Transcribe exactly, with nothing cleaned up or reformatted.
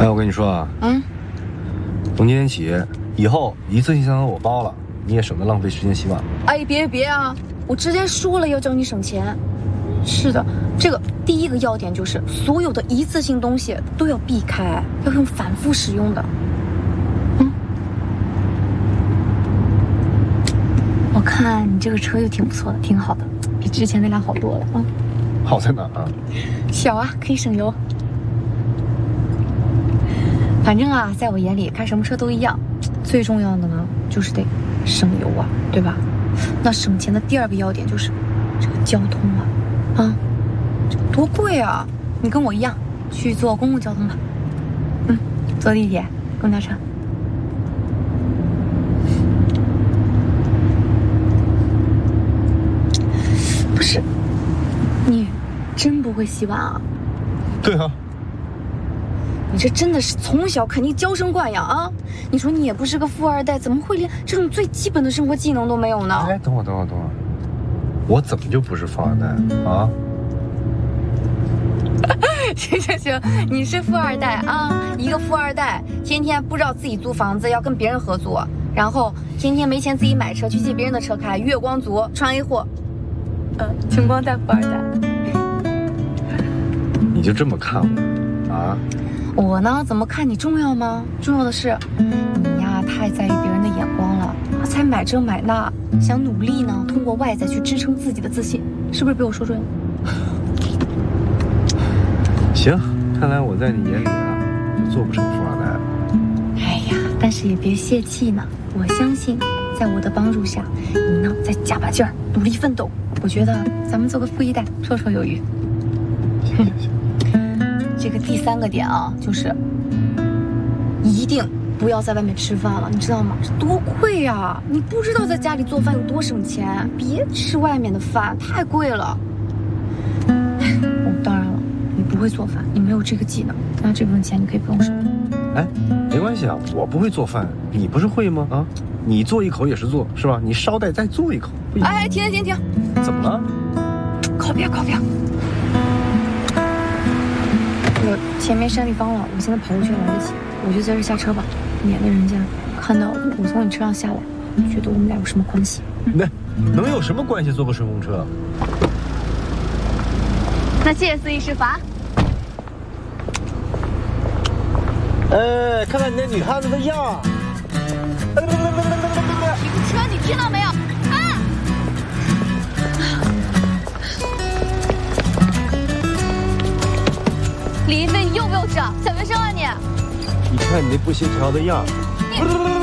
哎，我跟你说啊， 嗯， 从今天起，以后一次性香港我包了，你也省得浪费时间洗碗。 哎，别别啊！我之前说了要教你省钱。是的，这个第一个要点就是所有的一次性东西都要避开，要用反复使用的。嗯，我看你这个车又挺不错的，挺好的，比之前那辆好多了啊。 好在哪啊？ 小啊，可以省油。反正啊，在我眼里，开什么车都一样，最重要的呢，就是得省油啊，对吧？那省钱的第二个要点就是这个交通啊，啊，这多贵啊！你跟我一样，去坐公共交通吧。嗯，坐地铁、公交车。不是，你真不会洗碗啊？ 对啊。 你这真的是从小肯定娇生惯养啊！你说你也不是个富二代，怎么会连这种最基本的生活技能都没有呢？ 哎，等会儿，等会儿，等会儿，我怎么就不是富二代啊？ 行行行，你是富二代啊！一个富二代，天天不知道自己租房子要跟别人合租，然后天天没钱自己买车去借别人的车开，月光族，穿 A 货，呃，穷光蛋富二代。 你就这么看我啊？ 我呢，怎么看你重要吗？重要的是，你呀太在意别人的眼光了，才买这买那，想努力呢，通过外在去支撑自己的自信，是不是被我说中了？ 行，看来我在你眼里啊，就做不成富二代了。 哎呀，但是也别泄气呢，我相信，在我的帮助下，你呢再加把劲儿，努力奋斗，我觉得咱们做个富一代绰绰有余。 行行行。 这个第三个点啊，就是一定不要在外面吃饭了，你知道吗？这多贵呀！你不知道在家里做饭有多省钱，别吃外面的饭，太贵了。哦，当然了，你不会做饭，你没有这个技能，那这部分钱你可以不用收。 哎，没关系啊，我不会做饭，你不是会吗？啊，你做一口也是做，是吧？你捎带再做一口。 哎，停停停停！ 怎么了？ 靠边靠边！我前面山里方了，我现在跑过去来得及，我就在这下车吧，免得人家看到我从你车上下来，觉得我们俩有什么关系。 那能有什么关系？坐个顺风车？ 那谢谢司机师傅。 哎，看看你那女汉子的样！ 停车，你听到没有？啊！李一飞，你又不用这，小学生啊你！ 你看你那不协调的样！ 你。